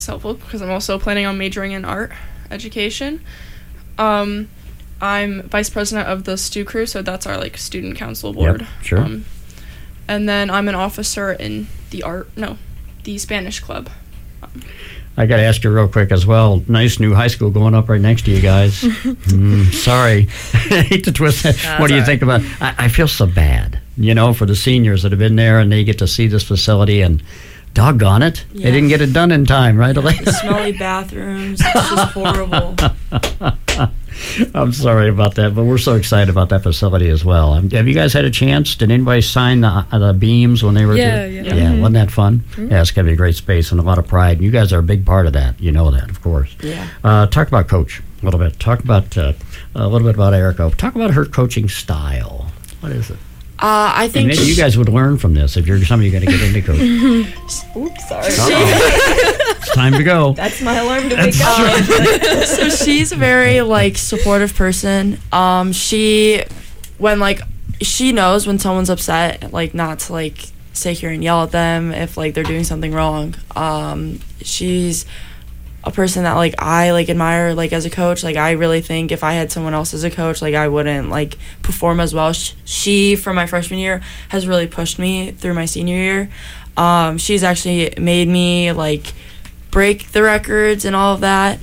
helpful because I'm also planning on majoring in art education. I'm vice president of the Stew Crew, so that's our student council board. Yep, sure. And then I'm an officer in the Spanish club. I got to ask you real quick as well. Nice new high school going up right next to you guys. Sorry. I hate to twist that. What do you think about it? I feel so bad, for the seniors that have been there and they get to see this facility and doggone it. Yeah. They didn't get it done in time, right? The smelly bathrooms. It's just horrible. I'm sorry about that, but we're so excited about that facility as well. Have you guys had a chance? Did anybody sign the beams when they were Yeah. Wasn't that fun? Mm-hmm. Yeah, it's going to be a great space and a lot of pride. You guys are a big part of that. You know that, of course. Yeah. Talk about Coach a little bit. Talk about a little bit about Erica. Talk about her coaching style. What is it? I think maybe you guys would learn from this if you're somebody going to get into coaching. Oops, sorry. It's time to go. That's my alarm to wake up. So she's a very supportive person. She knows when someone's upset, not to sit here and yell at them if they're doing something wrong. She's a person that I admire as a coach. I really think if I had someone else as a coach, I wouldn't perform as well. She from my freshman year has really pushed me through my senior year. She's actually made me break the records and all of that.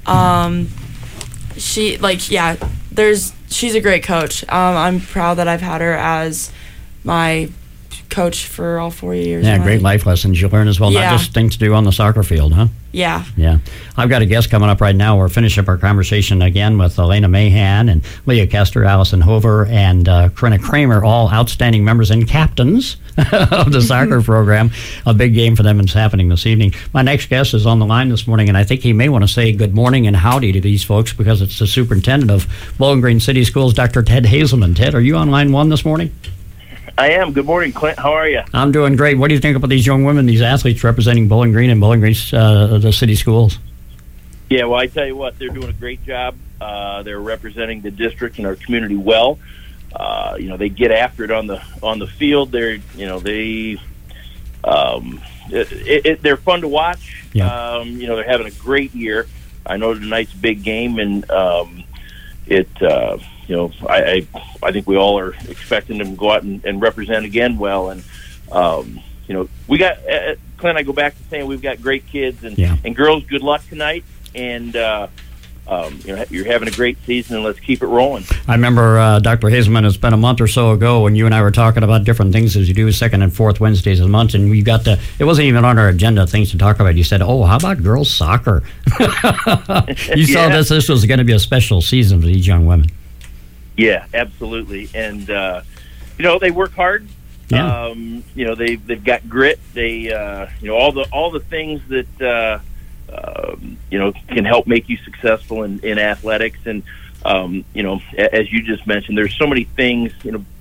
She's a great coach. I'm proud that I've had her as my coach for all 4 years. Yeah, great life lessons you learn as well, not just things to do on the soccer field, huh? Yeah. Yeah. I've got a guest coming up right now. We're finishing up our conversation again with Elena Mahan and Leah Kester, Allison Hover, and Corinna Kramer, all outstanding members and captains of the soccer program. A big game for them is happening this evening. My next guest is on the line this morning, and I think he may want to say good morning and howdy to these folks because it's the superintendent of Bowling Green City Schools, Dr. Ted Hazelman. Ted, are you on line one this morning? I am. Good morning, Clint. How are you? I'm doing great. What do you think about these young women, these athletes representing Bowling Green and Bowling Green's the city schools? Yeah, well, I tell you what, they're doing a great job. They're representing the district and our community well. They get after it on the field. They're they're fun to watch. Yeah. They're having a great year. I know tonight's a big game, and I think we all are expecting them to go out and represent again well. And, we got, Clint, I go back to saying we've got great kids and girls, good luck tonight. And, you're having a great season, and let's keep it rolling. I remember, Dr. Hazelman, it's been a month or so ago when you and I were talking about different things as you do second and fourth Wednesdays of the month, and we got it wasn't even on our agenda, things to talk about. You said, how about girls soccer? You saw this was going to be a special season for these young women. Yeah, absolutely. And, they work hard. Yeah. They've got grit. They, all the things that, can help make you successful in athletics. And, as you just mentioned, there's so many things,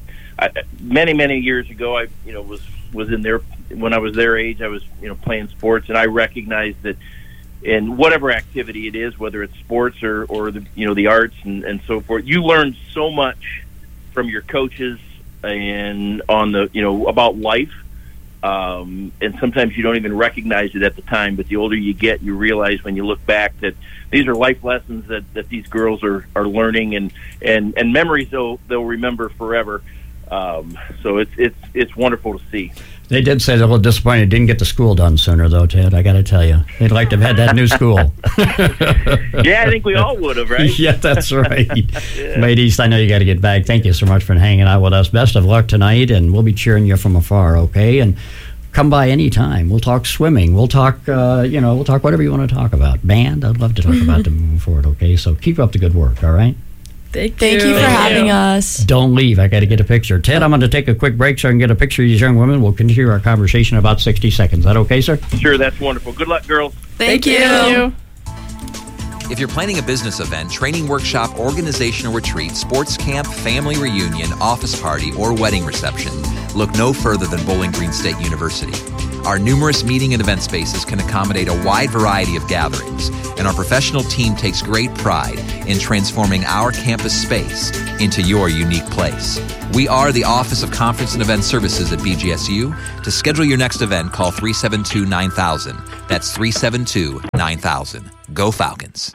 many years ago, I, was in there when I was their age, I was, playing sports, and I recognized that in whatever activity it is, whether it's sports or the, the arts and so forth, you learn so much from your coaches and on the, about life. And sometimes you don't even recognize it at the time, but the older you get, you realize when you look back that these are life lessons that these girls are learning and memories they'll remember forever. So it's wonderful to see. They did say they're a little disappointed didn't get the school done sooner, though, Ted. I got to tell you, they'd like to have had that new school. Yeah, I think we all would have, right? Yeah, that's right. Ladies, I know you got to get back. Thank you so much for hanging out with us. Best of luck tonight, and we'll be cheering you from afar. Okay, and come by anytime. We'll talk swimming. We'll talk, we'll talk whatever you want to talk about. Band, I'd love to talk about them moving forward. Okay, so keep up the good work. All right. Thank you for having us. Don't leave. I got to get a picture. Ted, I'm going to take a quick break so I can get a picture of these young women. We'll continue our conversation in about 60 seconds. Is that okay, sir? Sure, that's wonderful. Good luck, girls. Thank you. If you're planning a business event, training workshop, organizational retreat, sports camp, family reunion, office party, or wedding reception, look no further than Bowling Green State University. Our numerous meeting and event spaces can accommodate a wide variety of gatherings, and our professional team takes great pride in transforming our campus space into your unique place. We are the Office of Conference and Event Services at BGSU. To schedule your next event, call 372-9000. That's 372-9000. Go Falcons.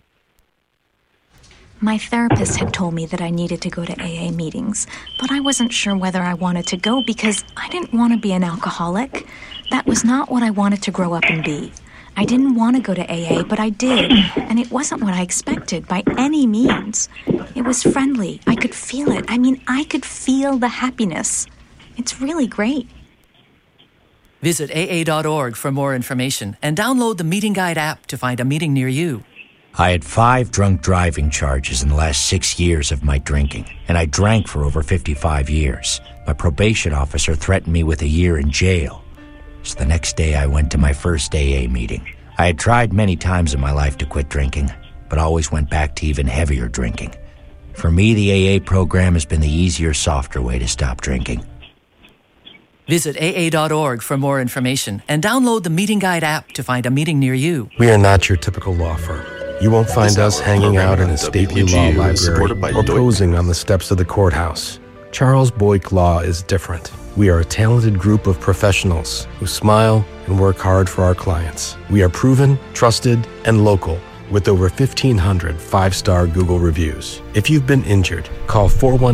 My therapist had told me that I needed to go to AA meetings, but I wasn't sure whether I wanted to go because I didn't want to be an alcoholic. That was not what I wanted to grow up and be. I didn't want to go to AA, but I did, and it wasn't what I expected by any means. It was friendly. I could feel it. I could feel the happiness. It's really great. Visit AA.org for more information and download the Meeting Guide app to find a meeting near you. I had 5 drunk driving charges in the last 6 years of my drinking, and I drank for over 55 years. My probation officer threatened me with a year in jail. So the next day I went to my first AA meeting. I had tried many times in my life to quit drinking, but always went back to even heavier drinking. For me, the AA program has been the easier, softer way to stop drinking. Visit AA.org for more information and download the Meeting Guide app to find a meeting near you. We are not your typical law firm. You won't find us hanging out in a stately law library or posing on the steps of the courthouse. Charles Boyk Law is different. We are a talented group of professionals who smile and work hard for our clients. We are proven, trusted, and local with over 1,500 5-star Google reviews. If you've been injured, call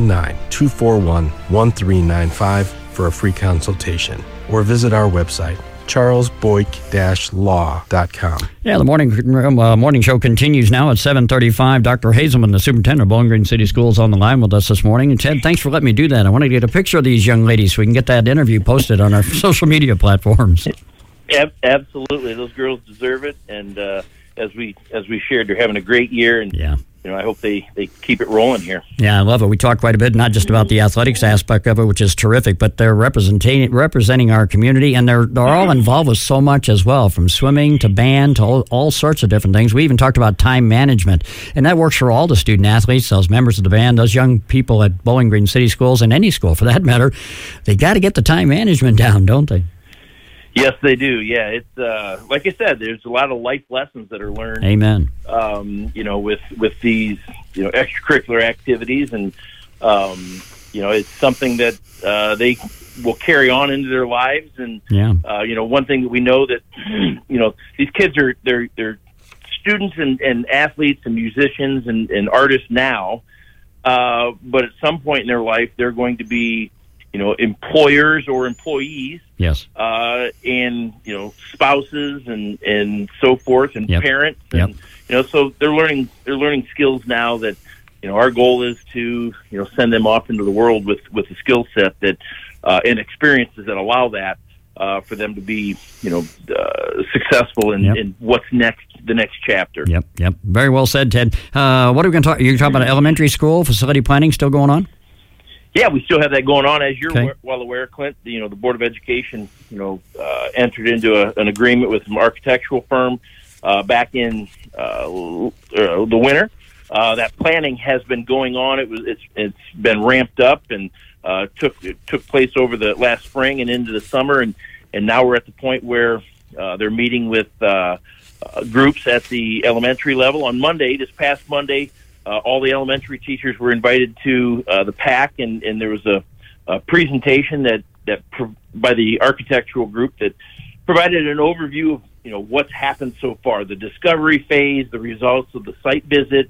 419-241-1395 for a free consultation or visit our website, charlesboyk-law.com. Yeah, the morning show continues now at 7:35. Dr. Hazelman, the superintendent of Bowling Green City Schools, on the line with us this morning. And Ted, thanks for letting me do that. I want to get a picture of these young ladies so we can get that interview posted on our social media platforms. Absolutely. Those girls deserve it. And as we shared, they're having a great year. And yeah. I hope they keep it rolling here. Yeah, I love it. We talk quite a bit, not just about the athletics aspect of it, which is terrific, but they're representing our community, and they're all involved with so much as well, from swimming to band to all sorts of different things. We even talked about time management, and that works for all the student athletes, those members of the band, those young people at Bowling Green City Schools, and any school for that matter. They got to get the time management down, don't they? Yes, they do. Yeah, it's like I said, there's a lot of life lessons that are learned. Amen. With these extracurricular activities, and it's something that they will carry on into their lives. And one thing that we know that these kids they're students and athletes and musicians and artists now, but at some point in their life they're going to be employers or employees. Yes. And spouses and so forth, and parents, and so they're learning skills now that our goal is to send them off into the world with a skill set that and experiences that allow that for them to be successful in what's next, the next chapter. Yep. Very well said, Ted. What are we going to talk? You're talking about elementary school facility planning still going on? Yeah, we still have that going on. As you're well aware, Clint, the Board of Education, entered into an agreement with an architectural firm back in the winter. That planning has been going on. It's been ramped up and took place over the last spring and into the summer, and now we're at the point where they're meeting with groups at the elementary level. On Monday, this past Monday, all the elementary teachers were invited to the PAC, and there was a presentation that by the architectural group that provided an overview of what's happened so far, the discovery phase, the results of the site visit,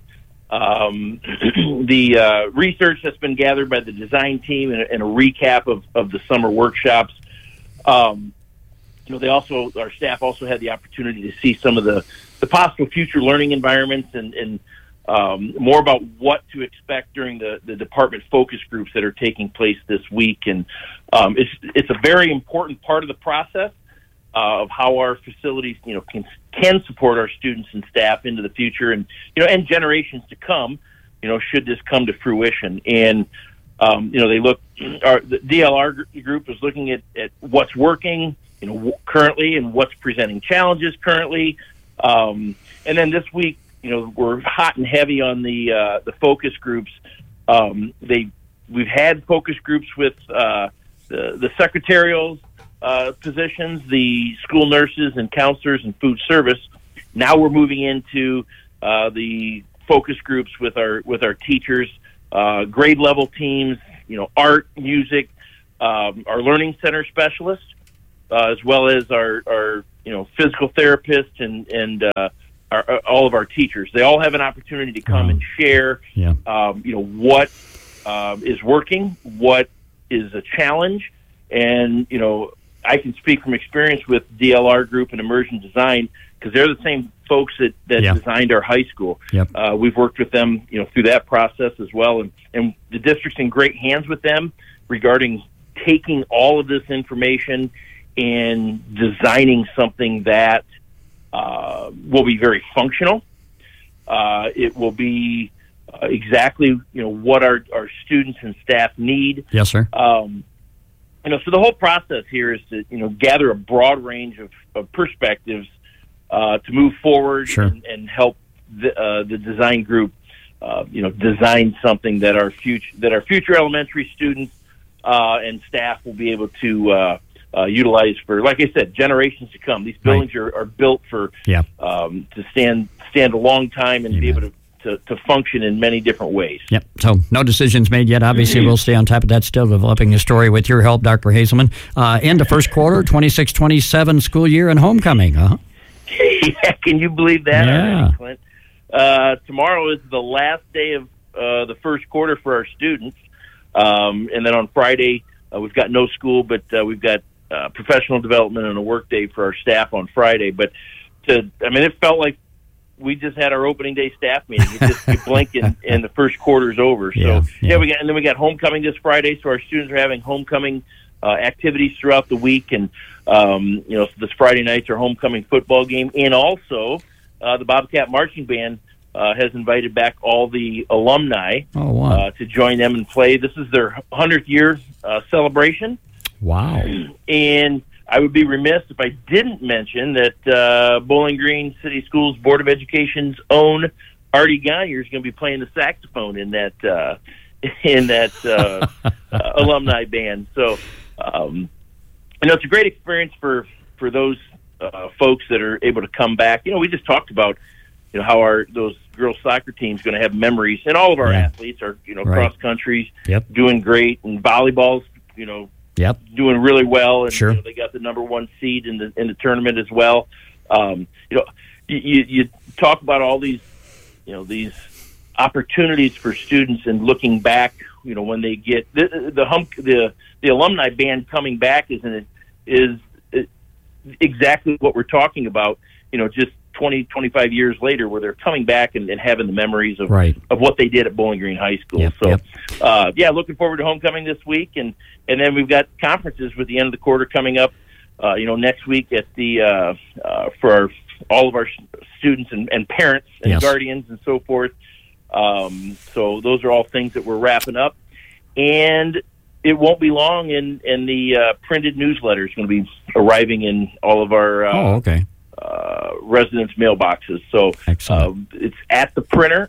the research that's been gathered by the design team, and a recap of the summer workshops. Our staff also had the opportunity to see some of the possible future learning environments and more about what to expect during the department focus groups that are taking place this week. And it's a very important part of the process of how our facilities can support our students and staff into the future and generations to come, should this come to fruition. And the DLR group is looking at what's working currently and what's presenting challenges currently. And then this week, we're hot and heavy on the focus groups. We've had focus groups with the secretarials, positions, the school nurses and counselors and food service. Now we're moving into the focus groups with our teachers, grade level teams, art, music, our learning center specialists, as well as our physical therapists and all of our teachers. They all have an opportunity to come and share, what is working, what is a challenge, and I can speak from experience with DLR Group and Immersion Design because they're the same folks that designed our high school. Yep. We've worked with them, through that process as well, and the district's in great hands with them regarding taking all of this information and designing something that will be very functional. It will be exactly what our students and staff need. Yes, sir. So the whole process here is to gather a broad range of perspectives to move forward and help the design group design something that our future elementary students and staff will be able to utilize for, like I said, generations to come. These buildings are built for to stand a long time and be able to function in many different ways. Yep. So no decisions made yet. Obviously, we'll stay on top of that, still developing the story with your help, Dr. Hazelman. Into first quarter, 26-27 school year and homecoming. Yeah, can you believe that? Yeah. Clint? Tomorrow is the last day of the first quarter for our students. And then on Friday, we've got no school, but we've got professional development and a work day for our staff on Friday. But it felt like we just had our opening day staff meeting. You blink and the first quarter's over. So we got homecoming this Friday. So our students are having homecoming activities throughout the week, and so this Friday night's our homecoming football game, and also the Bobcat Marching Band has invited back all the alumni to join them and play. This is their 100th year celebration. Wow! And I would be remiss if I didn't mention that Bowling Green City Schools Board of Education's own Artie Gagne is going to be playing the saxophone in that alumni band. So, it's a great experience for those folks that are able to come back. We just talked about how those girls soccer teams going to have memories, and all of our athletes are cross country doing great, and volleyball's doing really well, and they got the number one seed in the tournament as well. You talk about all these these opportunities for students, and looking back, when they get the alumni band coming back is exactly what we're talking about. Just 20, 25 years later, where they're coming back and having the memories of what they did at Bowling Green High School. Looking forward to homecoming this week, and then we've got conferences with the end of the quarter coming up. Next week at the for all of our students and parents and guardians and so forth. So those are all things that we're wrapping up, and it won't be long, and the printed newsletter is going to be arriving in all of our residents' mailboxes. So it's at the printer.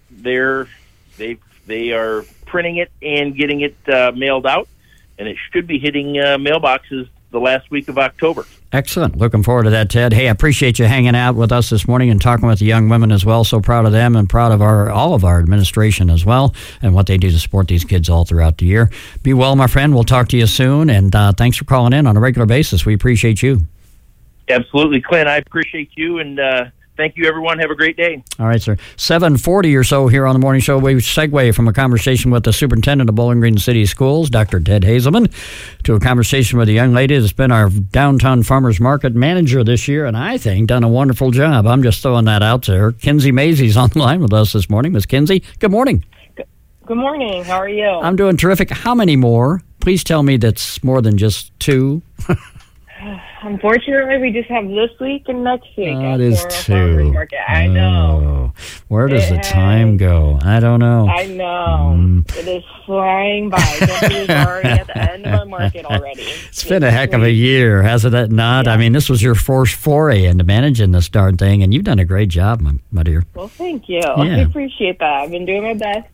They are printing it and getting it mailed out, and it should be hitting mailboxes the last week of October. Excellent. Looking forward to that, Ted. Hey, I appreciate you hanging out with us this morning and talking with the young women as well. So proud of them, and proud of all of our administration as well, and what they do to support these kids all throughout the year. Be well, my friend. We'll talk to you soon, and thanks for calling in on a regular basis. We appreciate you. Absolutely, Clint. I appreciate you, and thank you, everyone. Have a great day. All right, sir. 7:40 or so here on the morning show. We segue from a conversation with the superintendent of Bowling Green City Schools, Dr. Ted Hazelman, to a conversation with a young lady that's been our downtown farmers market manager this year, and I think done a wonderful job. I'm just throwing that out there. Kinsey Mazy's on the line with us this morning. Miss Kinsey, good morning. Good morning. How are you? I'm doing terrific. How many more? Please tell me that's more than just two. Unfortunately, we just have this week and next week. That is two. I know. Where does the time go? I don't know. I know. It is flying by. We're already at the end of our market already. It's been a heck of a year, hasn't it not? Yeah. I mean, this was your first foray into managing this darn thing, and you've done a great job, my dear. Well, thank you. Yeah. I appreciate that. I've been doing my best,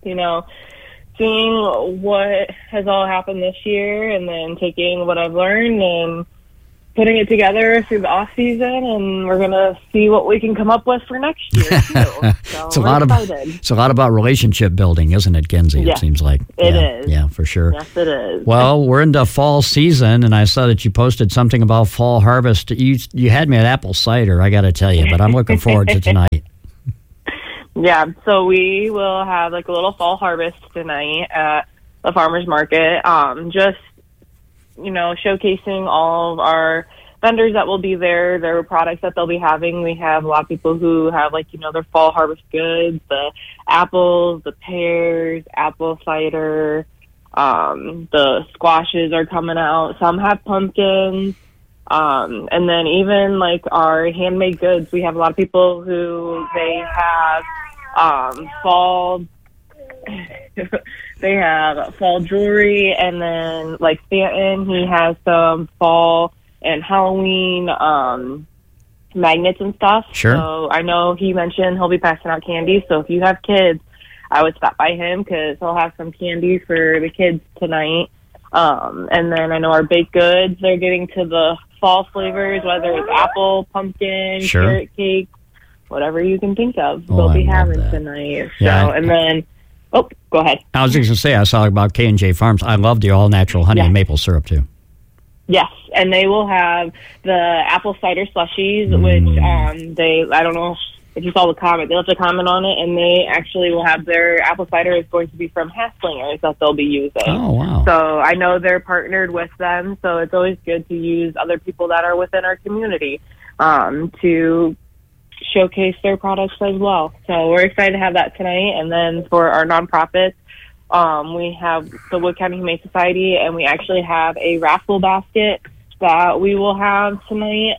seeing what has all happened this year, and then taking what I've learned and putting it together through the off season, and we're gonna see what we can come up with for next year too. So it's a lot about relationship building, isn't it, Kenzie? Yeah, it seems like it is. Yeah, for sure. Yes, it is. Well, we're into fall season, and I saw that you posted something about fall harvest. You had me at apple cider, I got to tell you, but I'm looking forward to tonight. Yeah, so we will have like a little fall harvest tonight at the farmers market. Just, showcasing all of our vendors that will be there, their products that they'll be having. We have a lot of people who have their fall harvest goods, the apples, the pears, apple cider, the squashes are coming out. Some have pumpkins. And then even our handmade goods, we have a lot of people who they have fall they have fall jewelry, and then Stanton, he has some fall and Halloween magnets and stuff. Sure. So I know he mentioned he'll be passing out candy, so if you have kids, I would stop by him because he'll have some candy for the kids tonight. And then I know our baked goods, they're getting to the fall flavors, whether it's apple, pumpkin, sure, carrot cake, whatever you can think of, Oh, they'll be I love having that. tonight. Yeah, So, and then, go ahead. I was just going to say, I saw about K&J Farms. I love the all-natural honey and maple syrup, too. Yes, and they will have the apple cider slushies, which I don't know if you saw the comment, they left a comment on it, and they actually will have their apple cider is going to be from Hasslingers that they'll be using. Oh, wow. So I know they're partnered with them, so it's always good to use other people that are within our community to showcase their products as well. So we're excited to have that tonight. And then for our nonprofits, we have the Wood County Humane Society, and we actually have a raffle basket that we will have tonight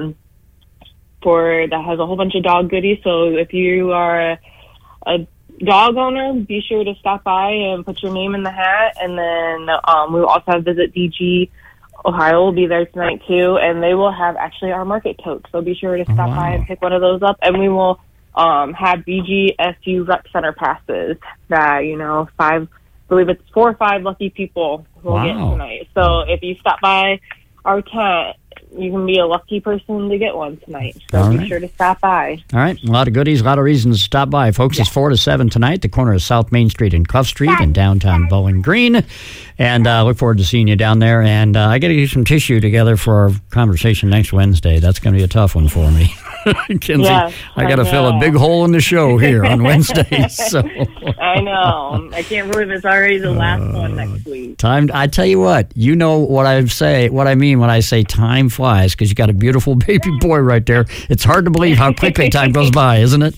that has a whole bunch of dog goodies. So if you are a dog owner, be sure to stop by and put your name in the hat. And then we will also have Visit DG Ohio will be there tonight too, and they will have actually our market totes. So be sure to stop by and pick one of those up. And we will have BGSU Rec Center passes that, I believe it's 4 or 5 lucky people will get tonight. So if you stop by our tent, you can be a lucky person to get one tonight. So be sure to stop by. All right. A lot of goodies, a lot of reasons to stop by. Folks, it's 4 to 7 tonight, the corner of South Main Street and Clough Street in downtown Bowling Green. And look forward to seeing you down there. And I got to get some tissue together for our conversation next Wednesday. That's going to be a tough one for me. Kenzie, yes, I got to fill a big hole in the show here on Wednesday. So I know. I can't believe it's already the last one next week. Time. I tell you what. You know what I mean when I say time flies, because you got a beautiful baby boy right there. It's hard to believe how quickly time goes by, isn't it?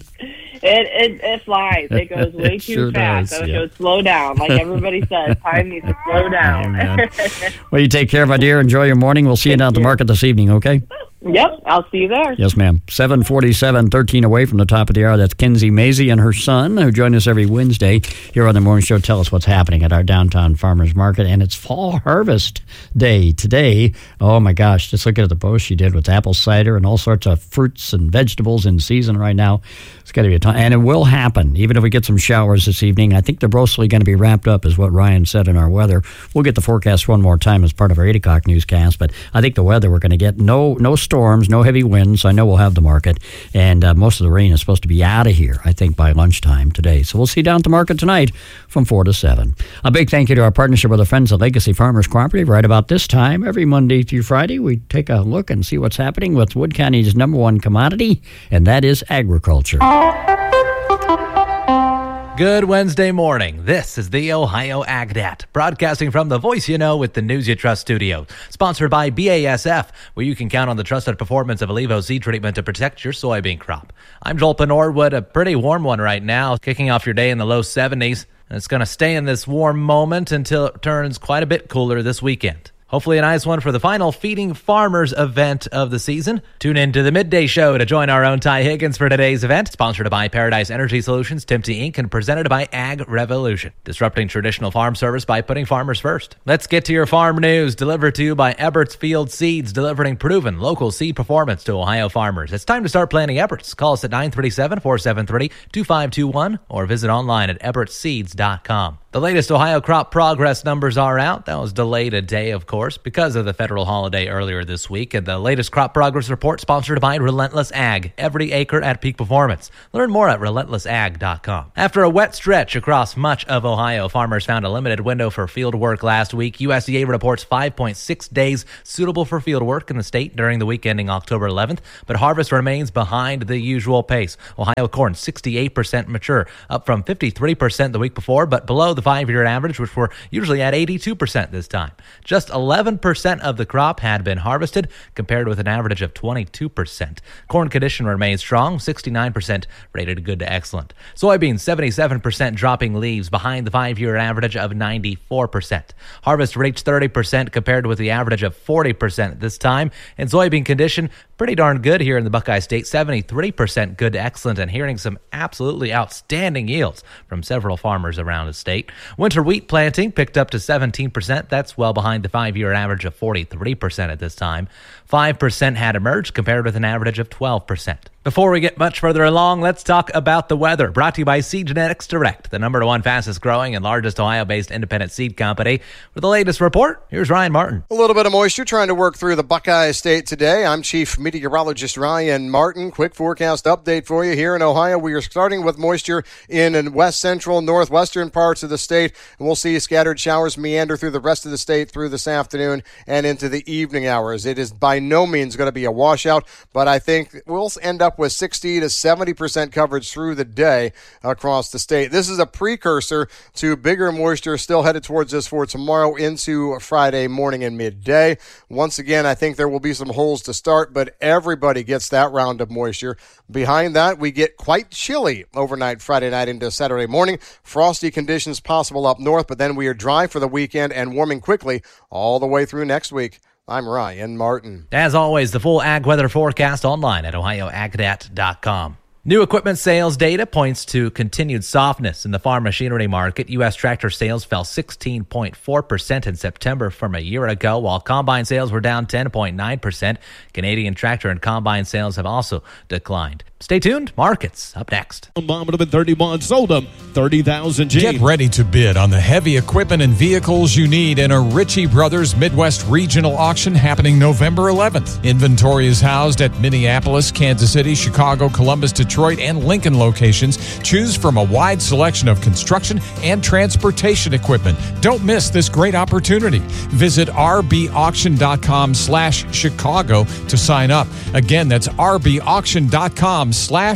It flies. It goes way too sure fast. does, So yeah. it should slow down. Like everybody says, time needs to slow down. Well, you take care, my dear. Enjoy your morning. We'll see you down at the market this evening, okay? Yep, I'll see you there. Yes, ma'am. 7:47, 13 away from the top of the hour. That's Kenzie Mazie and her son, who join us every Wednesday here on the Morning Show. Tell us what's happening at our downtown farmers market. And it's Fall Harvest Day today. Oh, my gosh. Just look at the post she did with apple cider and all sorts of fruits and vegetables in season right now. It's got to be a time. And it will happen, even if we get some showers this evening. I think they're mostly going to be wrapped up, is what Ryan said in our weather. We'll get the forecast one more time as part of our 8 o'clock newscast. But I think the weather we're going to get, no storms, no heavy winds. So I know we'll have the market. And most of the rain is supposed to be out of here, I think, by lunchtime today. So we'll see you down at the market tonight from 4 to 7. A big thank you to our partnership with our friends at Legacy Farmers Cooperative. Right about this time, every Monday through Friday, we take a look and see what's happening with Wood County's #1 commodity, and that is agriculture. Good Wednesday morning. This is the Ohio AgNet, broadcasting from the Voice You Know with the News You Trust studio. Sponsored by BASF, where you can count on the trusted performance of Allevo seed treatment to protect your soybean crop. I'm Joel Norwood, a pretty warm one right now, kicking off your day in the low 70s. And it's going to stay in this warm moment until it turns quite a bit cooler this weekend. Hopefully a nice one for the final Feeding Farmers event of the season. Tune in to the Midday Show to join our own Ty Higgins for today's event, sponsored by Paradise Energy Solutions, Timty Inc., and presented by Ag Revolution, disrupting traditional farm service by putting farmers first. Let's get to your farm news, delivered to you by Ebert's Field Seeds, delivering proven local seed performance to Ohio farmers. It's time to start planting Ebert's. Call us at 937-473-2521 or visit online at ebertseeds.com. The latest Ohio crop progress numbers are out. That was delayed a day, of course, because of the federal holiday earlier this week. And the latest crop progress report sponsored by Relentless Ag, every acre at peak performance. Learn more at relentlessag.com. After a wet stretch across much of Ohio, farmers found a limited window for field work last week. USDA reports 5.6 days suitable for field work in the state during the week ending October 11th, but harvest remains behind the usual pace. Ohio corn 68% mature, up from 53% the week before, but below the 5-year average, which were usually at 82% this time. Just 11% of the crop had been harvested, compared with an average of 22%. Corn condition remains strong, 69% rated good to excellent. Soybeans 77% dropping leaves, behind the 5-year average of 94%. Harvest reached 30% compared with the average of 40% this time. And soybean condition pretty darn good here in the Buckeye State, 73% good to excellent, and hearing some absolutely outstanding yields from several farmers around the state. Winter wheat planting picked up to 17%. That's well behind the 5-year average of 43% at this time. 5% had emerged compared with an average of 12%. Before we get much further along, let's talk about the weather. Brought to you by Seed Genetics Direct, the #1 fastest growing and largest Ohio-based independent seed company. With the latest report, here's Ryan Martin. A little bit of moisture trying to work through the Buckeye State today. I'm Chief Meteorologist Ryan Martin. Quick forecast update for you here in Ohio. We are starting with moisture in west central, northwestern parts of the state. And we'll see scattered showers meander through the rest of the state through this afternoon and into the evening hours. It is by no means going to be a washout, but I think we'll end up with 60 to 70% coverage through the day across the state. This is a precursor to bigger moisture still headed towards us for tomorrow into Friday morning and midday. Once again, I think there will be some holes to start, but everybody gets that round of moisture. Behind that, we get quite chilly overnight Friday night into Saturday morning. Frosty conditions possible up north, but then we are dry for the weekend and warming quickly all the way through next week. I'm Ryan Martin. As always, the full ag weather forecast online at ohioagdat.com. New equipment sales data points to continued softness in the farm machinery market. U.S. tractor sales fell 16.4% in September from a year ago, while combine sales were down 10.9%. Canadian tractor and combine sales have also declined. Stay tuned. Markets up next. Mom would have been 31, sold them 30,000. Get ready to bid on the heavy equipment and vehicles you need in a Ritchie Brothers Midwest Regional Auction happening November 11th. Inventory is housed at Minneapolis, Kansas City, Chicago, Columbus, Detroit, and Lincoln locations. Choose from a wide selection of construction and transportation equipment. Don't miss this great opportunity. Visit rbauction.com/Chicago to sign up. Again, that's rbauction.com/Chicago.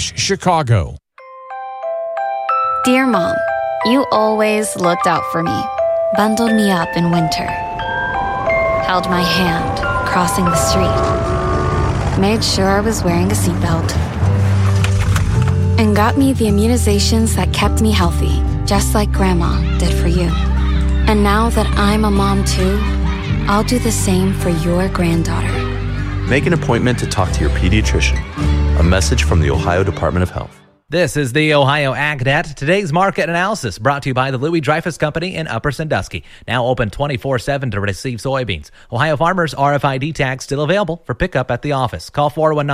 Dear Mom, you always looked out for me, bundled me up in winter, held my hand crossing the street, made sure I was wearing a seatbelt, and got me the immunizations that kept me healthy, just like Grandma did for you. And now that I'm a mom too, I'll do the same for your granddaughter. Make an appointment to talk to your pediatrician. A message from the Ohio Department of Health. This is the Ohio AgNet. Today's market analysis brought to you by the Louis Dreyfus Company in Upper Sandusky. Now open 24/7 to receive soybeans. Ohio farmers RFID tags still available for pickup at the office. Call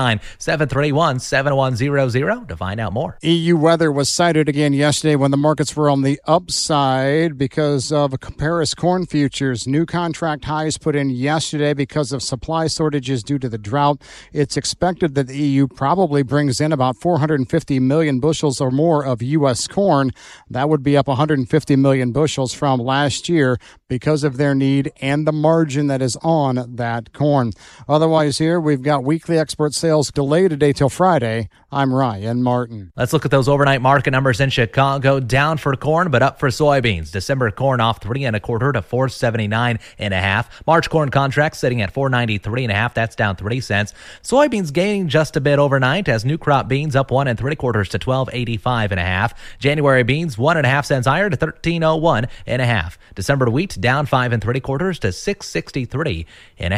419-731-7100 to find out more. EU weather was cited again yesterday when the markets were on the upside because of Paris corn futures. New contract highs put in yesterday because of supply shortages due to the drought. It's expected that the EU probably brings in about 450 million bushels or more of U.S. corn. That would be up 150 million bushels from last year because of their need and the margin that is on that corn. Otherwise here, we've got weekly export sales delayed today till Friday. I'm Ryan Martin. Let's look at those overnight market numbers in Chicago. Down for corn, but up for soybeans. December corn off 3 1/4 to 479.5. March corn contract sitting at 493.5. That's down 3 cents. Soybeans gaining just a bit overnight as new crop beans up 1 3/4 to 1285.5. January beans 1.5 cents higher to 1301.5. December wheat down 5 3/4 to 663.5.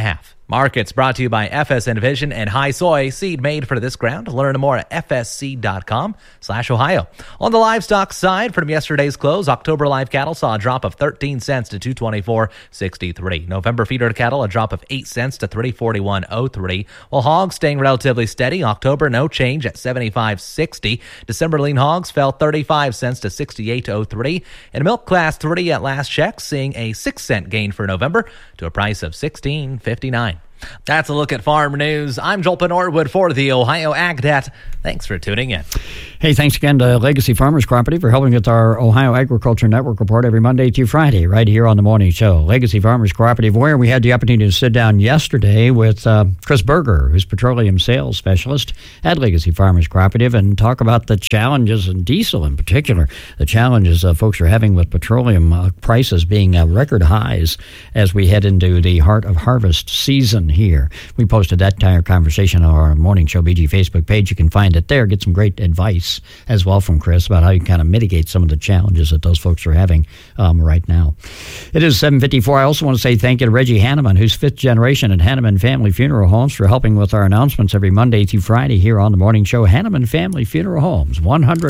Markets brought to you by FSN Vision and High Soy, seed made for this ground. Learn more at fsc.com/Ohio. On the livestock side, from yesterday's close, October live cattle saw a drop of 13 cents to $224.63. November feeder cattle, a drop of 8 cents to $341.03. While hogs staying relatively steady, October no change at $75.60. December lean hogs fell 35 cents to $68.03. And milk class 3 at last check, seeing a 6-cent gain for November to a price of $16.59. That's a look at farm news. I'm Joel Norwood for the Ohio AgDat. Thanks for tuning in. Hey, thanks again to Legacy Farmers Cooperative for helping with our Ohio Agriculture Network report every Monday through Friday, right here on the morning show. Legacy Farmers Cooperative, where we had the opportunity to sit down yesterday with Chris Berger, who's petroleum sales specialist at Legacy Farmers Cooperative, and talk about the challenges, and diesel in particular, the challenges folks are having with petroleum prices being record highs as we head into the heart of harvest season here. We posted that entire conversation on our Morning Show BG Facebook page. You can find it there. Get some great advice as well from Chris about how you can kind of mitigate some of the challenges that those folks are having right now. It is 7:54. I also want to say thank you to Reggie Hanneman, who's fifth generation at Hanneman Family Funeral Homes, for helping with our announcements every Monday through Friday here on the Morning Show. Hanneman Family Funeral Homes,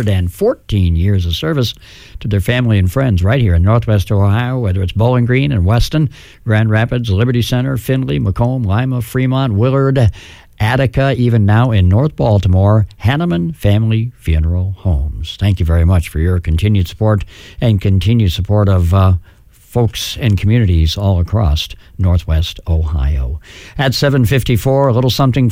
114 years of service to their family and friends right here in Northwest Ohio, whether it's Bowling Green and Weston, Grand Rapids, Liberty Center, Findlay, Macomb, Lima, Fremont, Willard, Attica, even now in North Baltimore. Hanneman Family Funeral Homes. Thank you very much for your continued support and continued support of folks and communities all across Northwest Ohio. At 7:54, a little something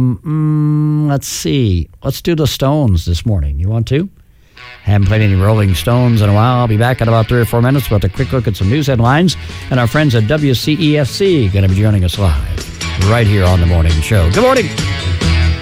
from, let's see, let's do the Stones this morning. You want to? Haven't played any Rolling Stones in a while. I'll be back in about 3 or 4 minutes with a quick look at some news headlines. And our friends at WCEFC going to be joining us live right here on the morning show. Good morning.